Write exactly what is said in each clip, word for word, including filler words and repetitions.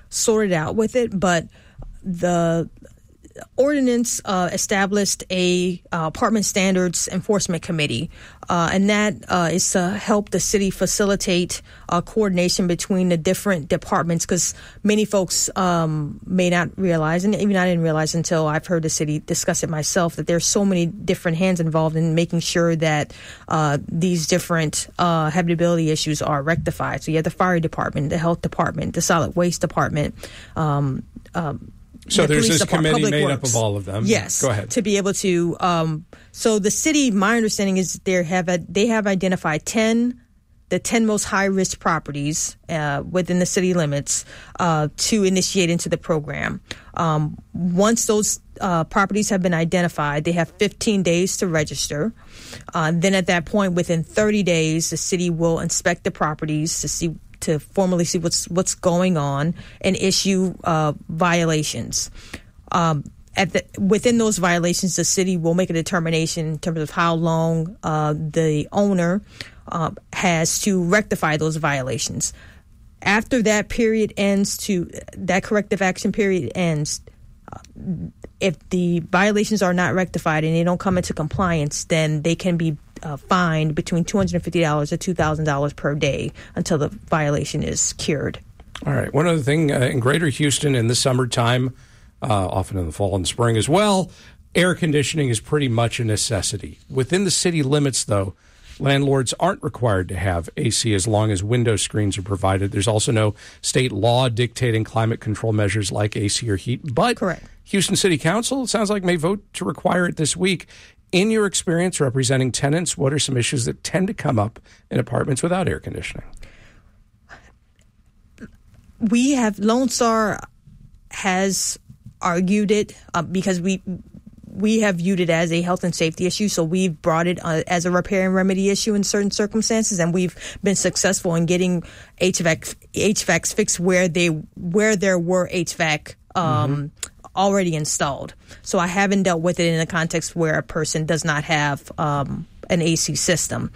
sorted out with it, but the ordinance uh, established a uh, apartment standards enforcement committee, uh, and that uh, is to help the city facilitate uh, coordination between the different departments, because many folks um, may not realize, and even I didn't realize until I've heard the city discuss it myself, that there's so many different hands involved in making sure that uh, these different uh, habitability issues are rectified. So you have the fire department, the health department, the solid waste department, um, um So the there's police this department, committee Public made Works. up of all of them. Yes. Go ahead. To be able to, um, so the city, my understanding is they have a, they have identified ten, the ten most high risk properties uh, within the city limits uh, to initiate into the program. Um, once those uh, properties have been identified, they have fifteen days to register. Uh, then at that point, within thirty days, the city will inspect the properties to see. to formally see what's what's going on and issue uh, violations. Um, at the, within those violations, the city will make a determination in terms of how long uh, the owner uh, has to rectify those violations. After that period ends, to that corrective action period ends, uh, if the violations are not rectified and they don't come into compliance, then they can be Uh, fined between two hundred fifty dollars to two thousand dollars per day until the violation is cured. All right. One other thing, uh, in Greater Houston in the summertime, uh, often in the fall and spring as well, air conditioning is pretty much a necessity. Within the city limits, though, landlords aren't required to have A C as long as window screens are provided. There's also no state law dictating climate control measures like A C or heat. But Correct. Houston City Council, it sounds like, may vote to require it this week. In your experience representing tenants, what are some issues that tend to come up in apartments without air conditioning? We have, Lone Star has argued it uh, because we we have viewed it as a health and safety issue, so we've brought it uh, as a repair and remedy issue in certain circumstances, and we've been successful in getting H V A C H V A Cs fixed where they where there were H V A C um, mm-hmm. already installed. So I haven't dealt with it in a context where a person does not have um, an A C system.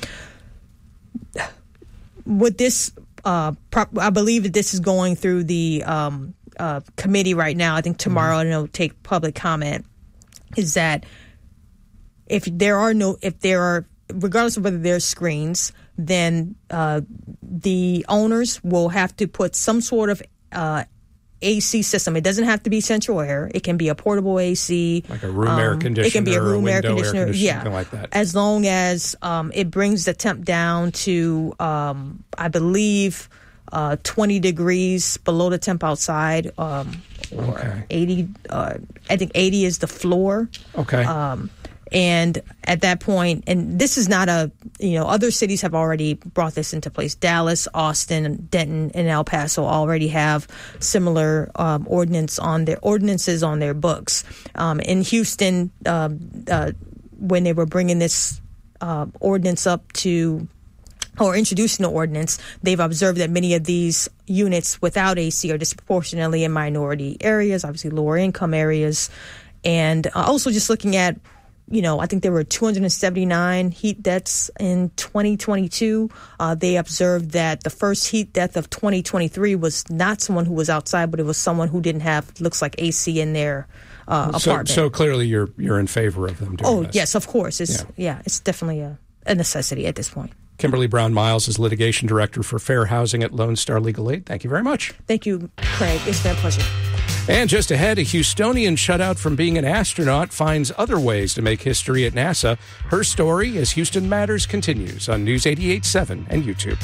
With this, uh, pro- I believe that this is going through the um, uh, committee right now. I think tomorrow mm-hmm. it'll take public comment. Is that if there are no, if there are, regardless of whether there's screens, then uh, the owners will have to put some sort of uh, A C system. It doesn't have to be central air. It can be a portable A C. Like a room um, air conditioner. It can be a room a air air conditioner. conditioner. Yeah. Something like that. As long as um, it brings the temp down to, um, I believe, uh, twenty degrees below the temp outside. Um, or okay. eighty. Uh, I think eighty is the floor. Okay. Um, And at that point, and this is not a, you know, other cities have already brought this into place. Dallas, Austin, Denton, and El Paso already have similar um, ordinance on their ordinances on their books. Um, in Houston, um, uh, when they were bringing this uh, ordinance up to, or introducing the ordinance, they've observed that many of these units without A C are disproportionately in minority areas, obviously lower income areas, and uh, also just looking at, you know, I think there were two hundred seventy-nine heat deaths in twenty twenty-two. Uh, they observed that the first heat death of twenty twenty-three was not someone who was outside, but it was someone who didn't have, looks like, A C in their uh, so, apartment. So clearly you're you're in favor of them doing Oh, this. yes, of course. It's, yeah. yeah, it's definitely a, a necessity at this point. Kimberly Brown-Miles is Litigation Director for Fair Housing at Lone Star Legal Aid. Thank you very much. Thank you, Craig. It's been a pleasure. And just ahead, a Houstonian shut out from being an astronaut finds other ways to make history at NASA. Her story as Houston Matters continues on News eighty-eight point seven and YouTube.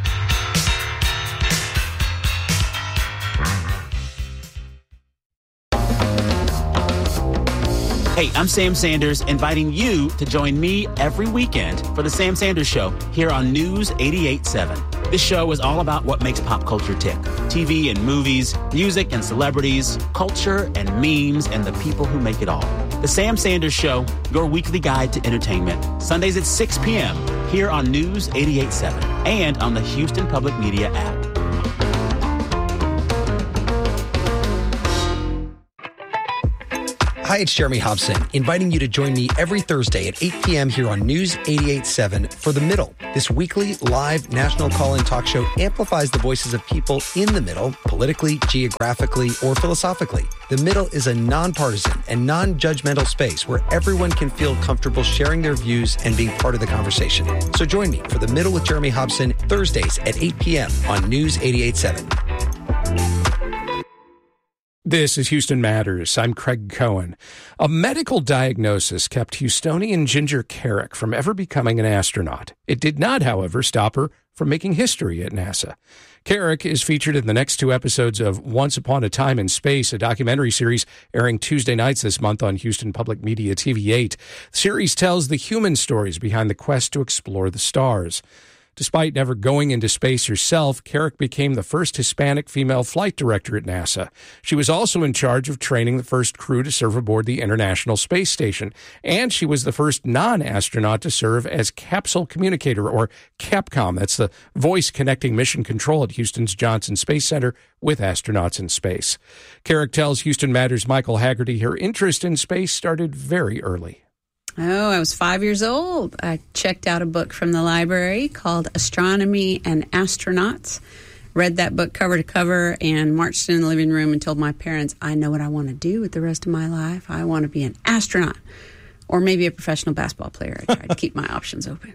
Hey, I'm Sam Sanders, inviting you to join me every weekend for The Sam Sanders Show here on News eighty-eight point seven. This show is all about what makes pop culture tick. T V and movies, music and celebrities, culture and memes, and the people who make it all. The Sam Sanders Show, your weekly guide to entertainment. Sundays at six p.m. here on News eighty-eight point seven and on the Houston Public Media app. Hi, it's Jeremy Hobson, inviting you to join me every Thursday at eight p.m. here on News eighty-eight point seven for The Middle. This weekly live national call-in talk show amplifies the voices of people in the middle, politically, geographically, or philosophically. The Middle is a nonpartisan and non-judgmental space where everyone can feel comfortable sharing their views and being part of the conversation. So join me for The Middle with Jeremy Hobson, Thursdays at eight p.m. on News eighty-eight point seven. This is Houston Matters. I'm Craig Cohen. A medical diagnosis kept Houstonian Ginger Carrick from ever becoming an astronaut. It did not, however, stop her from making history at NASA. Carrick is featured in the next two episodes of Once Upon a Time in Space, a documentary series airing Tuesday nights this month on Houston Public Media T V eight. The series tells the human stories behind the quest to explore the stars. Despite never going into space herself, Carrick became the first Hispanic female flight director at NASA. She was also in charge of training the first crew to serve aboard the International Space Station, and she was the first non-astronaut to serve as capsule communicator, or CAPCOM. That's the voice connecting mission control at Houston's Johnson Space Center with astronauts in space. Carrick tells Houston Matters' Michael Haggerty her interest in space started very early. Oh, I was five years old. I checked out a book from the library called Astronomy and Astronauts, read that book cover to cover, and marched in the living room and told my parents, I know what I want to do with the rest of my life. I want to be an astronaut or maybe a professional basketball player. I tried to keep my options open.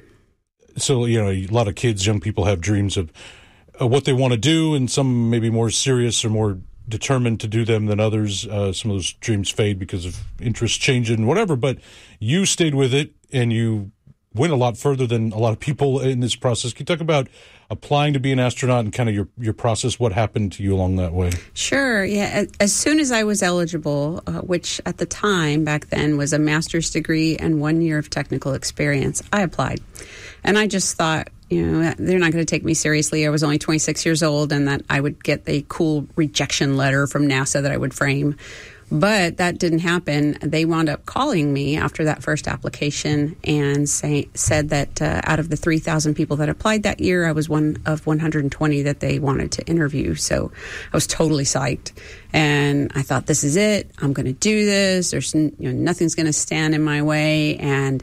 So, you know, a lot of kids, young people have dreams of uh, what they want to do, and some maybe more serious or more determined to do them than others. Uh, some of those dreams fade because of interest changing and whatever, but you stayed with it and you went a lot further than a lot of people in this process. Can you talk about applying to be an astronaut and kind of your, your process, what happened to you along that way? Sure, yeah. As soon as I was eligible, uh, which at the time back then was a master's degree and one year of technical experience, I applied. And I just thought, you know, they're not going to take me seriously. I was only twenty-six years old, and that I would get a cool rejection letter from NASA that I would frame. But that didn't happen. They wound up calling me after that first application and say, said that uh, out of the three thousand people that applied that year, I was one of one hundred twenty that they wanted to interview. So I was totally psyched. And I thought, this is it. I'm going to do this. There's you know, nothing's going to stand in my way. And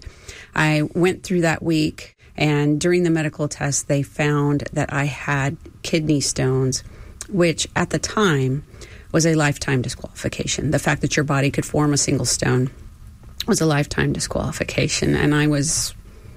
I went through that week. And during the medical test, they found that I had kidney stones, which at the time was a lifetime disqualification. The fact that your body could form a single stone was a lifetime disqualification. And I was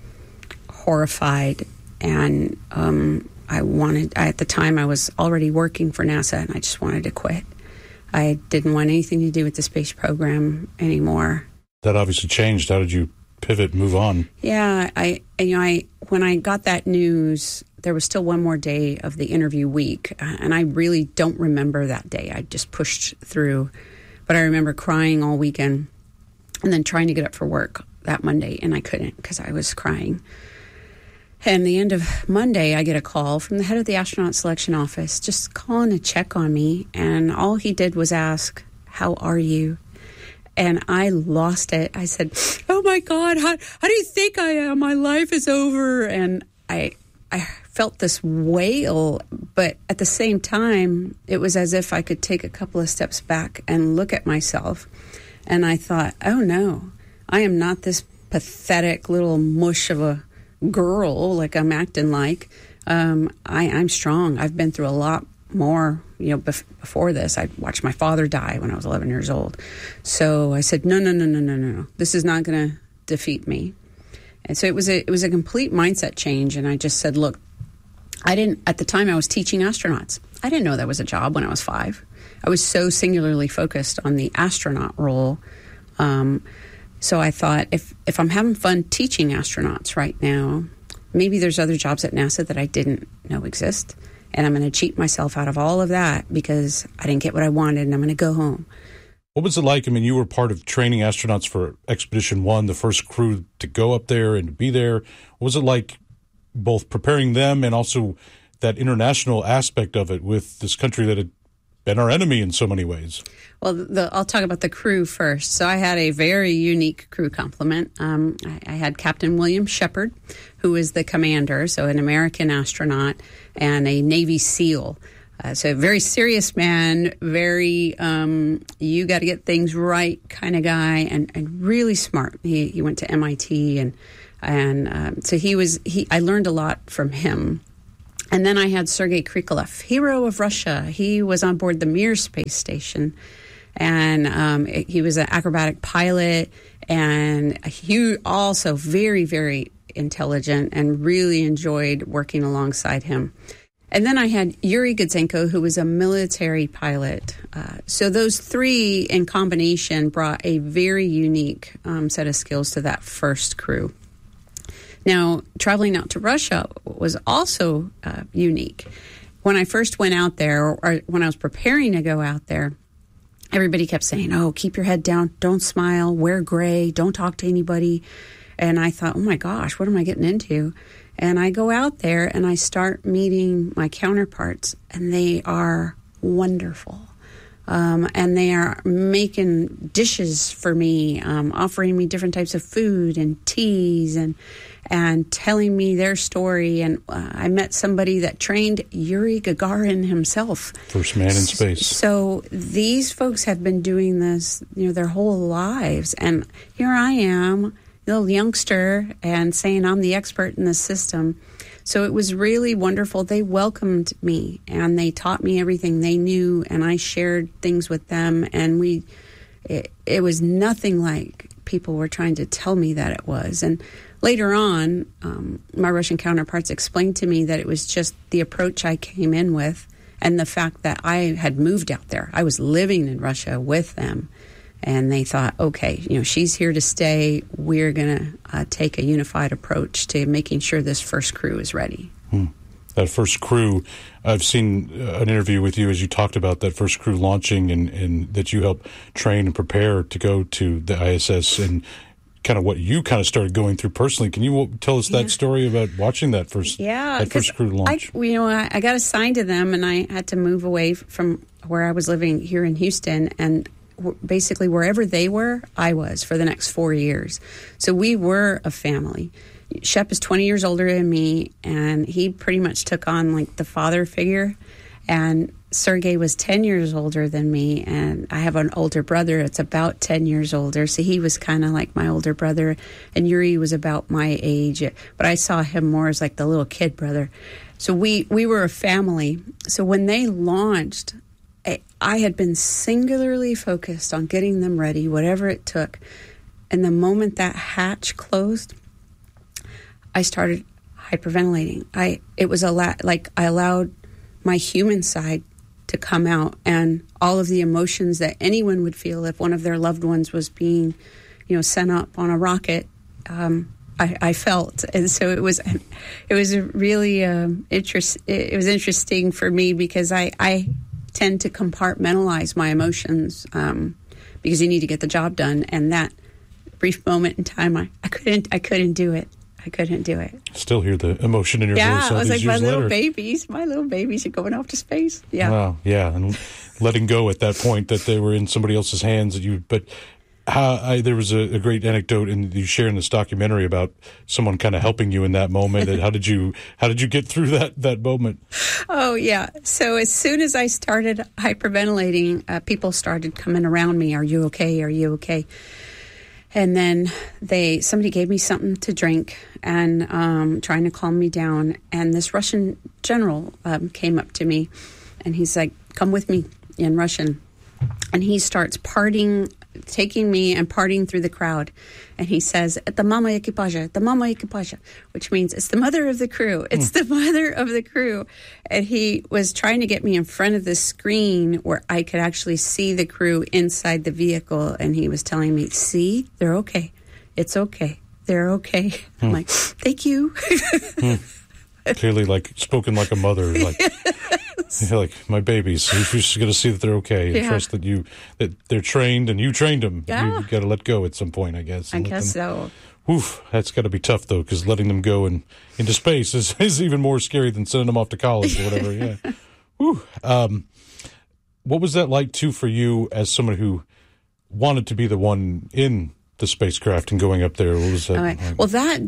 horrified. And um, I wanted, at the time, I was already working for NASA, and I just wanted to quit. I didn't want anything to do with the space program anymore. That obviously changed. How did you pivot, move on? Yeah, I, you know, I when I got that news, there was still one more day of the interview week, and I really don't remember that day. I just pushed through, but I remember crying all weekend, and then trying to get up for work that Monday, and I couldn't because I was crying. And the end of Monday, I get a call from the head of the astronaut selection office, just calling to check on me, and all he did was ask, "How are you?" And I lost it. I said, oh, my God, how, how do you think I am? My life is over. And I I felt this wail, but at the same time, it was as if I could take a couple of steps back and look at myself. And I thought, oh, no, I am not this pathetic little mush of a girl like I'm acting like. Um, I, I'm strong. I've been through a lot more, you know, bef- before this. I watched my father die when I was eleven years old. So I said, no, no, no, no, no, no, no. This is not going to defeat me. And so it was a, it was a complete mindset change. And I just said, look, I didn't, at the time I was teaching astronauts. I didn't know that was a job when I was five. I was so singularly focused on the astronaut role. Um, so I thought, if, if I'm having fun teaching astronauts right now, maybe there's other jobs at NASA that I didn't know exist. And I'm going to cheat myself out of all of that because I didn't get what I wanted, and I'm going to go home. What was it like? I mean, you were part of training astronauts for Expedition One, the first crew to go up there and to be there. What was it like both preparing them and also that international aspect of it with this country that had been our enemy in so many ways? Well, the, I'll talk about the crew first. So I had a very unique crew complement. Um, I, I had Captain William Shepard, who is the commander, so an American astronaut, and a Navy SEAL. Uh, so a very serious man, very um, you got to get things right kind of guy, and, and really smart. He he went to M I T, and and um, so he was he. I learned a lot from him. And then I had Sergei Krikalev, hero of Russia. He was on board the Mir space station, and um, it, he was an acrobatic pilot, and he also very very intelligent, and really enjoyed working alongside him. And then I had Yuri Gudzenko, who was a military pilot. Uh, so those three in combination brought a very unique um, set of skills to that first crew. Now, traveling out to Russia was also uh, unique. When I first went out there, or when I was preparing to go out there, everybody kept saying, oh, keep your head down, don't smile, wear gray, don't talk to anybody. And I thought, oh my gosh, what am I getting into? And I go out there and I start meeting my counterparts, and they are wonderful. Um, and they are making dishes for me, um, offering me different types of food and teas, and and telling me their story. And uh, I met somebody that trained Yuri Gagarin himself. First man in space. So these folks have been doing this, you know, their whole lives. And here I am, little youngster, and saying I'm the expert in this system. So it was really wonderful. They welcomed me, and they taught me everything they knew, and I shared things with them. And we, it, it was nothing like people were trying to tell me that it was. And later on, um, my Russian counterparts explained to me that it was just the approach I came in with, and the fact that I had moved out there. I was living in Russia with them. And they thought, okay, you know, she's here to stay. We're going to uh, take a unified approach to making sure this first crew is ready. Hmm. That first crew, I've seen uh, an interview with you as you talked about that first crew launching, and, and that you helped train and prepare to go to the I S S, and kind of what you kind of started going through personally. Can you tell us that yeah. story about watching that first, yeah, that first crew launch? I, you know, I, I got assigned to them, and I had to move away from where I was living here in Houston, and basically wherever they were, I was for the next four years. So we were a family. Shep is twenty years older than me, and he pretty much took on like the father figure. And Sergei was ten years older than me, and I have an older brother that's about ten years older. So he was kind of like my older brother, and Yuri was about my age, but I saw him more as like the little kid brother. So we, we were a family. So when they launched, I had been singularly focused on getting them ready, whatever it took. And the moment that hatch closed, I started hyperventilating. I it was a la- like I allowed my human side to come out, and all of the emotions that anyone would feel if one of their loved ones was being, you know, sent up on a rocket. Um, I, I felt, and so it was. It was a really um, interest. It was interesting for me because I. I tend to compartmentalize my emotions um, because you need to get the job done. And that brief moment in time, I, I couldn't, I couldn't do it. I couldn't do it. Still hear the emotion in your yeah, voice all I was these like, my years little later. babies, my little babies are going off to space. Yeah. Wow. Yeah. And letting go at that point that they were in somebody else's hands. That you, but how, I, there was a, a great anecdote in you share in this documentary about someone kind of helping you in that moment. And how did you, how did you get through that, that moment? Oh, yeah. So as soon as I started hyperventilating, uh, people started coming around me. Are you okay? Are you okay? And then they, somebody gave me something to drink and um, trying to calm me down. And this Russian general um, came up to me, and he's like, come with me, in Russian. And he starts partying, taking me and partying through the crowd. And he says, "Это mama экипажа, это mama экипажа," which means it's the mother of the crew. It's mm. the mother of the crew. And he was trying to get me in front of the screen where I could actually see the crew inside the vehicle. And he was telling me, see, they're okay. It's okay. They're okay. Mm. I'm like, thank you. mm. Clearly, like, spoken like a mother. Like, you're like, my babies. You're just going to see that they're okay and yeah. trust that you that they're trained and you trained them. Yeah. You, you got to let go at some point, I guess. I guess them, so. Oof, that's got to be tough, though, because letting them go in, into space is, is even more scary than sending them off to college or whatever. Yeah. Whew. Um, what was that like, too, for you as someone who wanted to be the one in the spacecraft and going up there? What was that? Right. Like? Well, that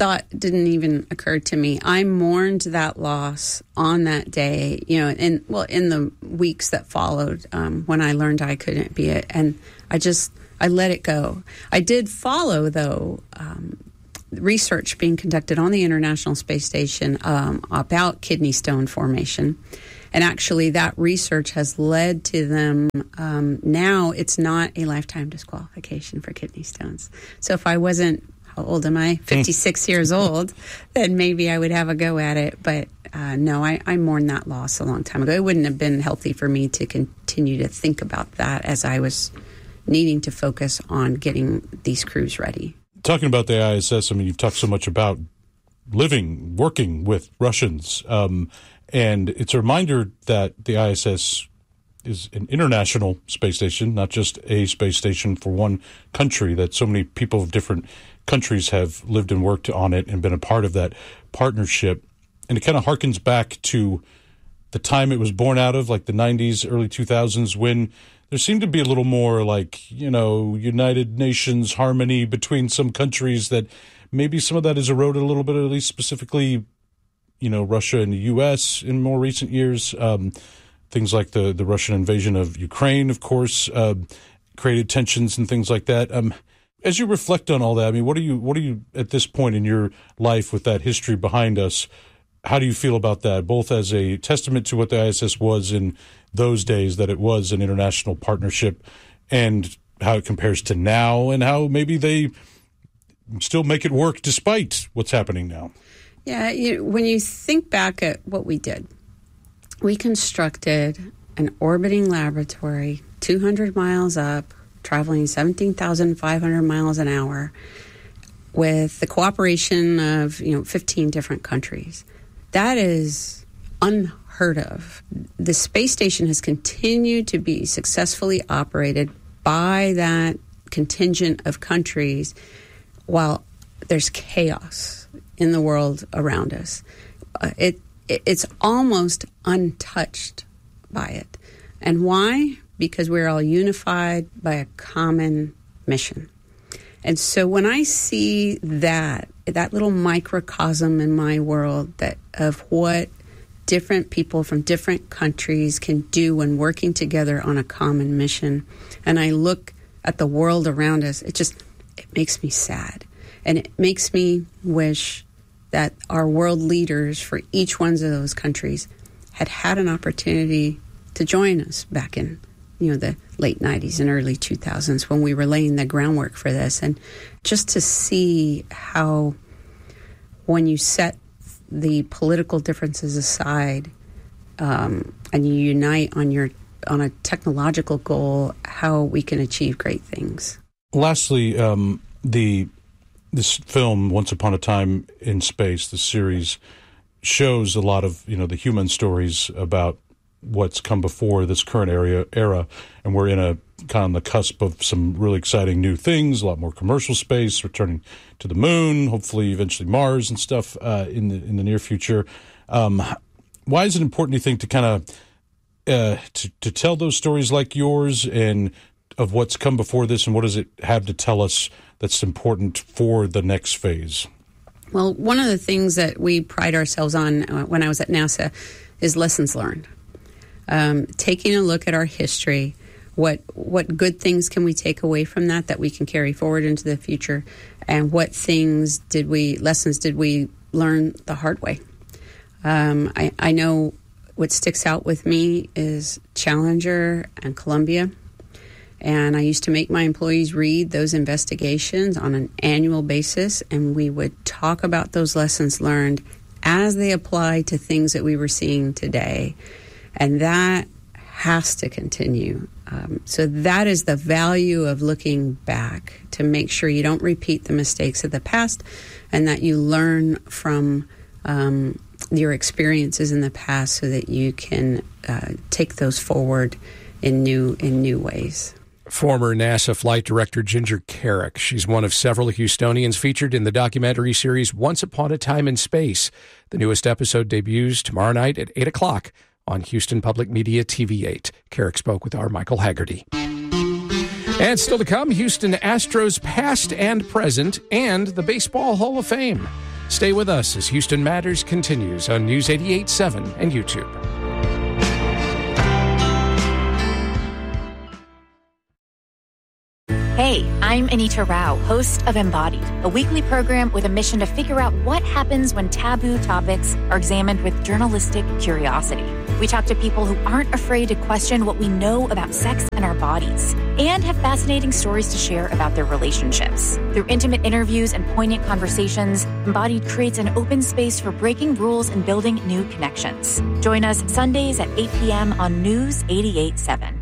thought didn't even occur to me. I mourned that loss on that day, you know, and well, in the weeks that followed, um, when I learned I couldn't be it, and I just I let it go. I did follow, though, um, research being conducted on the International Space Station um, about kidney stone formation. And actually, that research has led to them, um, now it's not a lifetime disqualification for kidney stones. So if I wasn't, how old am I? fifty-six years old, then maybe I would have a go at it. But uh, no, I, I mourned that loss a long time ago. It wouldn't have been healthy for me to continue to think about that as I was needing to focus on getting these crews ready. Talking about the I S S, I mean, you've talked so much about living, working with Russians. Um, and it's a reminder that the I S S is an international space station, not just a space station for one country, that so many people of different countries have lived and worked on it and been a part of that partnership. And it kind of harkens back to the time it was born out of, like the nineties, early two thousands, when there seemed to be a little more like, you know, United Nations harmony between some countries, that maybe some of that has eroded a little bit, at least specifically, you know, Russia and the U S in more recent years. Um, things like the, the Russian invasion of Ukraine, of course, uh, created tensions and things like that. Um, as you reflect on all that, I mean, what are you, what are you at this point in your life with that history behind us? How do you feel about that, both as a testament to what the I S S was in those days, that it was an international partnership, and how it compares to now, and how maybe they still make it work despite what's happening now? Yeah, you, when you think back at what we did, we constructed an orbiting laboratory two hundred miles up, traveling seventeen thousand five hundred miles an hour, with the cooperation of, you know, fifteen different countries. That is unheard of. The space station has continued to be successfully operated by that contingent of countries while there's chaos in the world around us. Uh, it, it it's almost untouched by it. And why? Because we're all unified by a common mission. And so when I see that, that little microcosm in my world that of what different people from different countries can do when working together on a common mission, and I look at the world around us, it just, it makes me sad. And it makes me wish that our world leaders for each one of those countries had had an opportunity to join us back in, you know, the late nineties and early two thousands when we were laying the groundwork for this. And just to see how, when you set the political differences aside um, and you unite on your on a technological goal, how we can achieve great things. Lastly, um, the this film, Once Upon a Time in Space, the series, shows a lot of, you know, the human stories about what's come before this current area era, and we're in a kind of on the cusp of some really exciting new things, a lot more commercial space, returning to the moon, hopefully eventually Mars and stuff uh, in the in the near future. Um, why is it important, do you think, to kind of uh, to to tell those stories like yours and of what's come before this, and what does it have to tell us that's important for the next phase? Well, one of the things that we pride ourselves on uh, when I was at NASA is lessons learned. Um, taking a look at our history, what what good things can we take away from that that we can carry forward into the future, and what things did we, lessons did we learn the hard way? Um, I, I know what sticks out with me is Challenger and Columbia, and I used to make my employees read those investigations on an annual basis, and we would talk about those lessons learned as they apply to things that we were seeing today. And that has to continue. Um, so that is the value of looking back, to make sure you don't repeat the mistakes of the past, and that you learn from um, your experiences in the past so that you can uh, take those forward in new in new ways. Former NASA flight director Ginger Carrick. She's one of several Houstonians featured in the documentary series Once Upon a Time in Space. The newest episode debuts tomorrow night at eight o'clock on Houston Public Media T V eight. Carrick spoke with our Michael Haggerty. And still to come, Houston Astros past and present, and the Baseball Hall of Fame. Stay with us as Houston Matters continues on News eighty-eight point seven and YouTube. Hey, I'm Anita Rao, host of Embodied, a weekly program with a mission to figure out what happens when taboo topics are examined with journalistic curiosity. We talk to people who aren't afraid to question what we know about sex and our bodies, and have fascinating stories to share about their relationships. Through intimate interviews and poignant conversations, Embodied creates an open space for breaking rules and building new connections. Join us Sundays at eight p.m. on News eighty-eight point seven.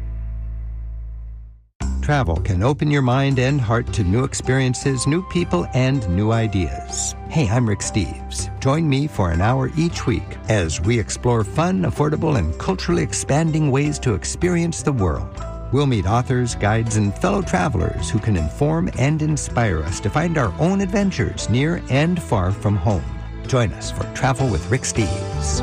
Travel can open your mind and heart to new experiences, new people, and new ideas. Hey, I'm Rick Steves. Join me for an hour each week as we explore fun, affordable, and culturally expanding ways to experience the world. We'll meet authors, guides, and fellow travelers who can inform and inspire us to find our own adventures near and far from home. Join us for Travel with Rick Steves.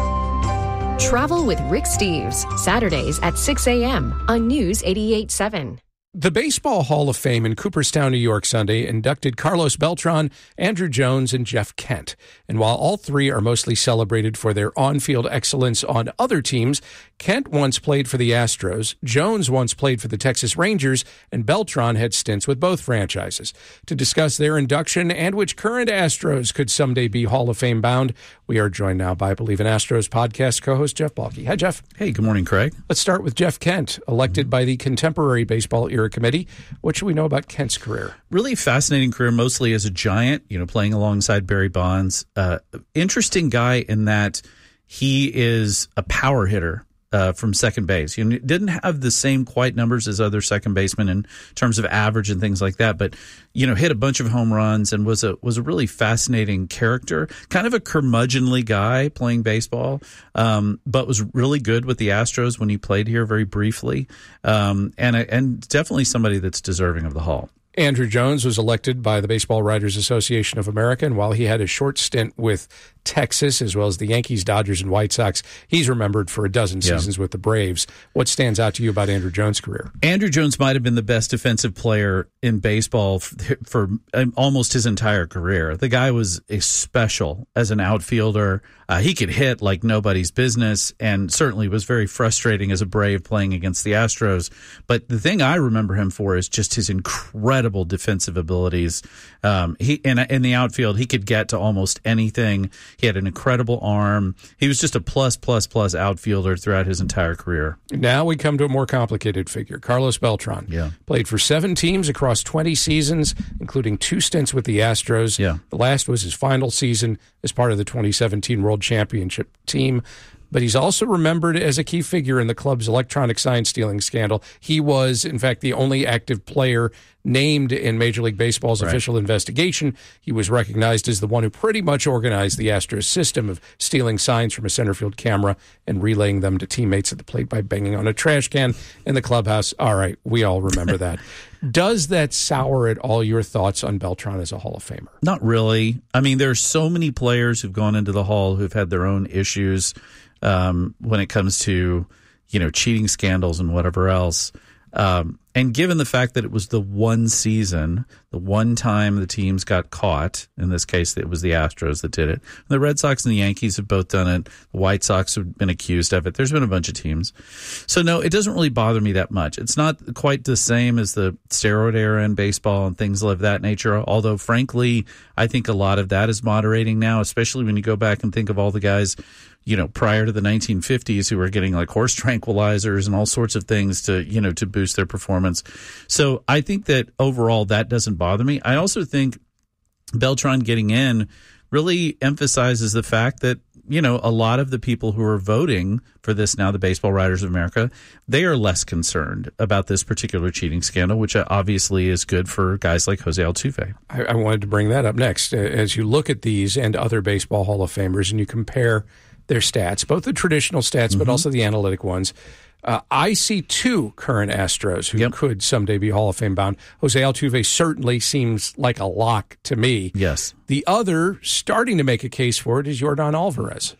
Travel with Rick Steves, Saturdays at six a.m. on News eighty-eight point seven. The Baseball Hall of Fame in Cooperstown, New York, Sunday inducted Carlos Beltran, Andrew Jones, and Jeff Kent. And while all three are mostly celebrated for their on-field excellence on other teams, Kent once played for the Astros, Jones once played for the Texas Rangers, and Beltran had stints with both franchises. To discuss their induction and which current Astros could someday be Hall of Fame bound, we are joined now by Believe in Astros podcast co-host Jeff Balke. Hi, Jeff. Hey, good morning, Craig. Let's start with Jeff Kent, elected by the Contemporary Baseball Era Committee. What should we know about Kent's career? Really fascinating career, mostly as a Giant, you know, playing alongside Barry Bonds. Uh, interesting guy in that he is a power hitter. Uh, from second base. You know, didn't have the same quite numbers as other second basemen in terms of average and things like that, but you know, hit a bunch of home runs and was a was a really fascinating character. Kind of a curmudgeonly guy playing baseball, um, but was really good with the Astros when he played here very briefly, um, and and definitely somebody that's deserving of the Hall. Andrew Jones was elected by the Baseball Writers Association of America, and while he had a short stint with Texas, as well as the Yankees, Dodgers, and White Sox, he's remembered for a dozen yeah. seasons with the Braves. What stands out to you about Andrew Jones' career? Andrew Jones might have been the best defensive player in baseball for, for almost his entire career. The guy was a special as an outfielder. Uh, he could hit like nobody's business, and certainly was very frustrating as a Brave playing against the Astros. But the thing I remember him for is just his incredible defensive abilities. Um, he in, in the outfield, he could get to almost anything. He had an incredible arm. He was just a plus, plus, plus outfielder throughout his entire career. Now we come to a more complicated figure. Carlos Beltran. Yeah. Played for seven teams across twenty seasons, including two stints with the Astros. Yeah. The last was his final season as part of the twenty seventeen World Championship team. But he's also remembered as a key figure in the club's electronic sign stealing scandal. He was, in fact, the only active player named in Major League Baseball's right. official investigation. He was recognized as the one who pretty much organized the Astros system of stealing signs from a center field camera and relaying them to teammates at the plate by banging on a trash can in the clubhouse. All right, we all remember that. Does that sour at all your thoughts on Beltran as a Hall of Famer? Not really. I mean, there's so many players who've gone into the Hall who've had their own issues um, when it comes to, you know, cheating scandals and whatever else. Um, and given the fact that it was the one season, the one time the teams got caught, in this case it was the Astros that did it. The Red Sox and the Yankees have both done it. The White Sox have been accused of it. There's been a bunch of teams. So no, it doesn't really bother me that much. It's not quite the same as the steroid era in baseball and things of that nature, although frankly, I think a lot of that is moderating now, especially when you go back and think of all the guys, you know, prior to the nineteen fifties who were getting like horse tranquilizers and all sorts of things to, you know, to boost their performance. So I think that overall that doesn't bother me. I also think Beltran getting in really emphasizes the fact that, you know, a lot of the people who are voting for this now, the Baseball Writers of America, they are less concerned about this particular cheating scandal, which obviously is good for guys like Jose Altuve. I, I wanted to bring that up next. As you look at these and other Baseball Hall of Famers and you compare their stats, both the traditional stats, mm-hmm. but also the analytic ones. Uh, I see two current Astros who yep. could someday be Hall of Fame bound. Jose Altuve certainly seems like a lock to me. Yes. The other, starting to make a case for it, is Yordan Alvarez.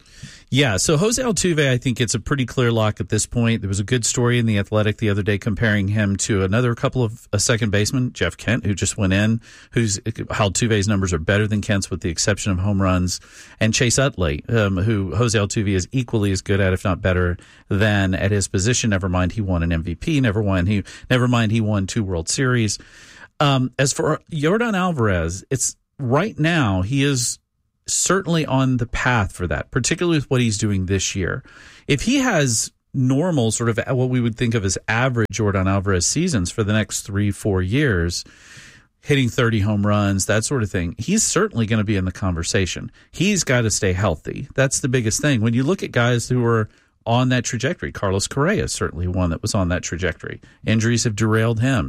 Yeah, so Jose Altuve, I think it's a pretty clear lock at this point. There was a good story in The Athletic the other day comparing him to another couple of a second baseman, Jeff Kent, who just went in, who's Altuve's numbers are better than Kent's with the exception of home runs, and Chase Utley, um, who Jose Altuve is equally as good at, if not better, than at his position. Never mind he won an M V P. Never mind he, never mind he won two World Series. Um, as for Yordan Alvarez, it's right now he is certainly on the path for that, particularly with what he's doing this year. If he has normal, sort of what we would think of as average Yordan Alvarez seasons for the next three, four years, hitting thirty home runs, that sort of thing, he's certainly going to be in the conversation. He's got to stay healthy. That's the biggest thing. When you look at guys who are on that trajectory, Carlos Correa is certainly one that was on that trajectory. Injuries have derailed him.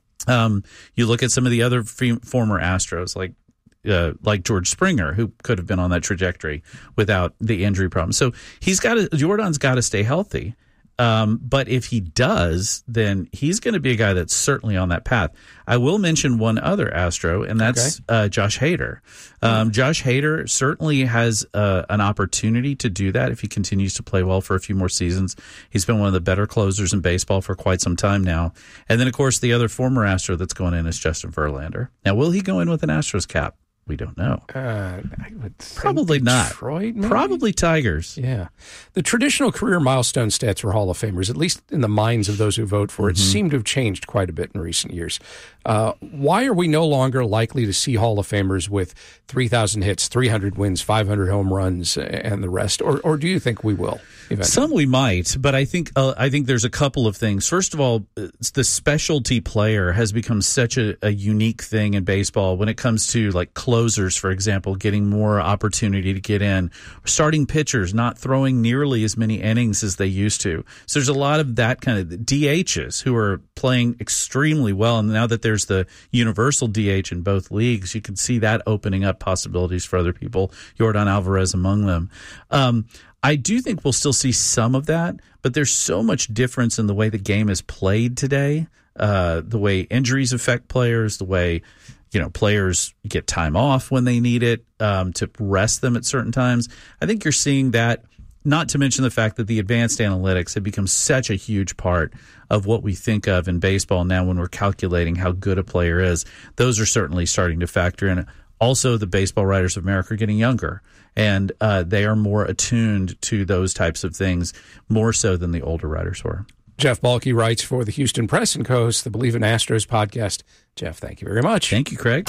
Um, you look at some of the other f- former Astros, like Uh, like George Springer, who could have been on that trajectory without the injury problem. So he's got to, Jordan's got to stay healthy. Um, but if he does, then he's going to be a guy that's certainly on that path. I will mention one other Astro, and that's okay. uh, Josh Hader. Um, Josh Hader certainly has uh, an opportunity to do that if he continues to play well for a few more seasons. He's been one of the better closers in baseball for quite some time now. And then, of course, the other former Astro that's going in is Justin Verlander. Now, will he go in with an Astros cap? We don't know. Uh, I would Probably not. Detroit, maybe? Probably Tigers. Yeah. The traditional career milestone stats for Hall of Famers, at least in the minds of those who vote for it, mm-hmm. seem to have changed quite a bit in recent years. Uh, why are we no longer likely to see Hall of Famers with three thousand hits, three hundred wins, five hundred home runs, and the rest? Or, or do you think we will? Eventually? Some we might, but I think uh, I think there's a couple of things. First of all, the specialty player has become such a, a unique thing in baseball when it comes to like closers, for example, getting more opportunity to get in, starting pitchers not throwing nearly as many innings as they used to. So there's a lot of that kind of D Hs who are playing extremely well, and now that there's the universal D H in both leagues, you can see that opening up possibilities for other people, Yordan Alvarez among them. Um, I do think we'll still see some of that, but there's so much difference in the way the game is played today, uh, the way injuries affect players, the way you know players get time off when they need it um, to rest them at certain times. I think you're seeing that, not to mention the fact that the advanced analytics have become such a huge part of what we think of in baseball now when we're calculating how good a player is. Those are certainly starting to factor in. Also, the Baseball Writers of America are getting younger, and uh, they are more attuned to those types of things, more so than the older writers were. Jeff Balke writes for the Houston Press and co-hosts the Believe in Astros podcast. Jeff, thank you very much. Thank you, Craig.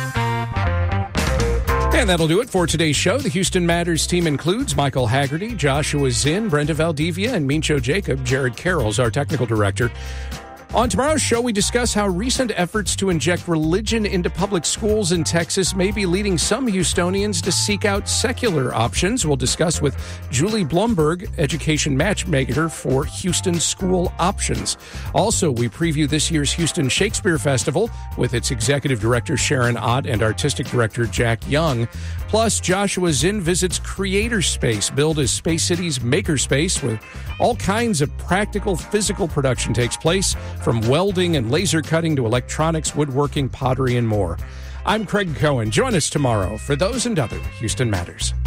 And that'll do it for today's show. The Houston Matters team includes Michael Haggerty, Joshua Zinn, Brenda Valdivia, and Mincho Jacob. Jared Carroll's our technical director. On tomorrow's show, we discuss how recent efforts to inject religion into public schools in Texas may be leading some Houstonians to seek out secular options. We'll discuss with Julie Blumberg, education matchmaker for Houston School Options. Also, we preview this year's Houston Shakespeare Festival with its executive director Sharon Ott and artistic director Jack Young. Plus, Joshua Zinn visits Creator Space, billed as Space City's makerspace, where all kinds of practical physical production takes place, from welding and laser cutting to electronics, woodworking, pottery, and more. I'm Craig Cohen. Join us tomorrow for those and other Houston Matters.